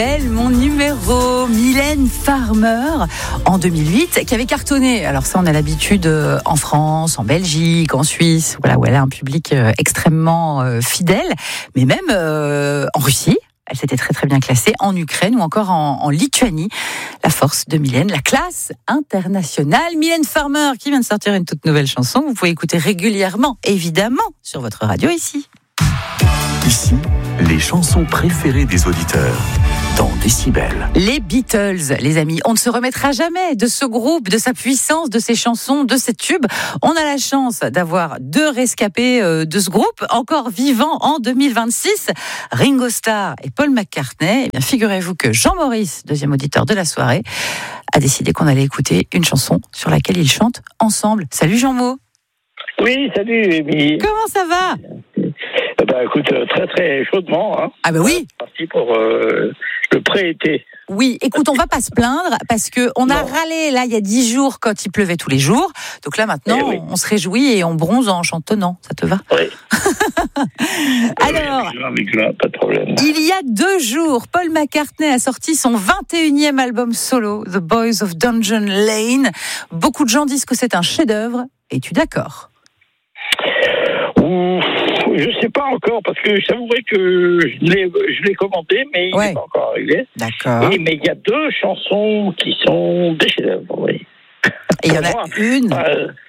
appelle mon numéro. Mylène Farmer, en 2008, qui avait cartonné. Alors ça, on a l'habitude en France, en Belgique, en Suisse, voilà, où elle a un public extrêmement fidèle, mais même en Russie. Elle s'était très très bien classée, en Ukraine ou encore en Lituanie. La force de Mylène, la classe internationale. Mylène Farmer qui vient de sortir une toute nouvelle chanson. Vous pouvez écouter régulièrement, évidemment, sur votre radio ici. Ici, les chansons préférées des auditeurs dans Décibel. Les Beatles, les amis, on ne se remettra jamais de ce groupe, de sa puissance, de ses chansons, de ses tubes. On a la chance d'avoir deux rescapés de ce groupe, encore vivants en 2026, Ringo Starr et Paul McCartney. Eh bien, figurez-vous que Jean-Maurice, deuxième auditeur de la soirée, a décidé qu'on allait écouter une chanson sur laquelle ils chantent ensemble. Salut Jean-Mo. Oui, salut Émilie. Comment ça va ? Écoute, très très chaudement. Hein. Ah oui. Parti pour le pré-été. Oui, écoute, on va pas se plaindre parce que on a râlé là il y a 10 jours quand il pleuvait tous les jours. Donc là maintenant, on se réjouit et on bronze en chantonnant. Ça te va ? Oui. Alors, pas de problème. Il y a 2 jours, Paul McCartney a sorti son 21e album solo, The Boys of Dungeon Lane. Beaucoup de gens disent que c'est un chef-d'œuvre. Es-tu d'accord ? Je sais pas encore, parce que je t'avouerai que je l'ai commandé, mais il n'est pas encore arrivé. D'accord. Oui, mais il y a 2 chansons qui sont des chefs-d'œuvre, oui. Et il y en a une. Pardon ?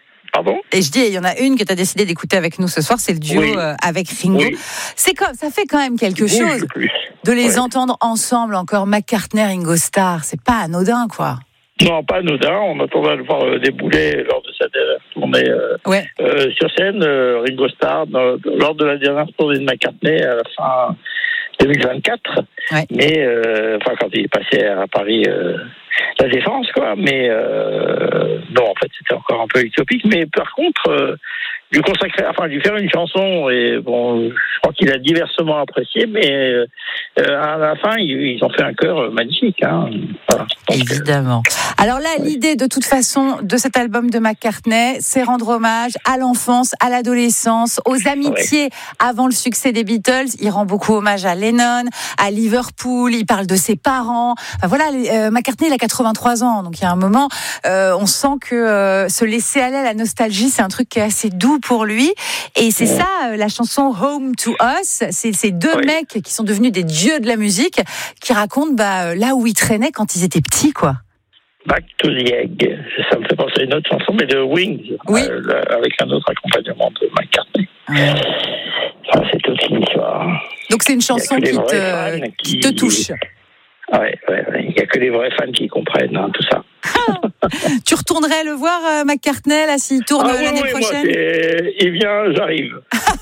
Et je dis, il y en a une que tu as décidé d'écouter avec nous ce soir, c'est le duo avec Ringo. Oui. Ça fait quand même quelque chose de les entendre ensemble encore, McCartney, Ringo Starr. C'est pas anodin, quoi. Non, pas anodin. On attendait à le voir débouler lors de sa dernière tournée sur scène. Ringo Starr, lors de la dernière tournée de McCartney à la fin 2024. Ouais. Mais quand il est passé à Paris, la Défense, quoi. Mais non, en fait, c'était encore un peu utopique. Mais par contre, lui faire une chanson, et bon, je crois qu'il a diversement apprécié, mais à la fin, ils ont fait un chœur magnifique. Hein. Voilà. Donc, évidemment. Alors là, l'idée de toute façon de cet album de McCartney, c'est rendre hommage à l'enfance, à l'adolescence, aux amitiés avant le succès des Beatles. Il rend beaucoup hommage à Lennon, à Liverpool, il parle de ses parents. Enfin, voilà, McCartney, il a 83 ans, donc il y a un moment, on sent que se laisser aller à la nostalgie, c'est un truc qui est assez doux pour lui. Et c'est ça, la chanson Home to Us, c'est ces 2 mecs qui sont devenus des dieux de la musique, qui racontent là où ils traînaient quand ils étaient petits, quoi. Back to the Egg, ça me fait penser à une autre chanson, mais de Wings, avec un autre accompagnement de McCartney. Enfin, c'est toute une histoire. Donc c'est une chanson qui te touche. Ouais. Il n'y a que les vrais fans qui comprennent tout ça. Tu retournerais le voir, McCartney, là, s'il tourne l'année prochaine ? Moi, il vient, j'arrive.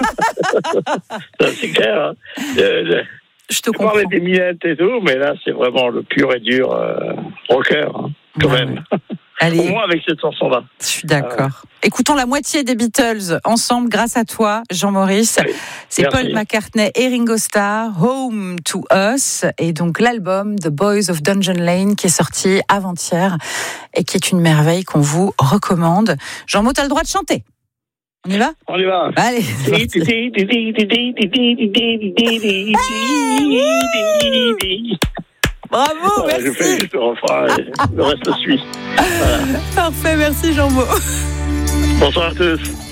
C'est clair. Hein. Je te comprends. Je parlais des minettes et tout, mais là, c'est vraiment le pur et dur rocker, quand même. Allez. Au moins avec cette chanson-là. Je suis d'accord. Écoutons la moitié des Beatles ensemble grâce à toi, Jean-Maurice. Oui, c'est Paul McCartney et Ringo Starr, Home to Us, et donc l'album The Boys of Dungeon Lane qui est sorti avant-hier et qui est une merveille qu'on vous recommande. Jean-Maud, t'as le droit de chanter. On y va ? On y va. Allez. Bravo, merci. Je fais juste le refrain et le reste suit. Voilà. Parfait, merci Jean-Maud. Bonsoir à tous.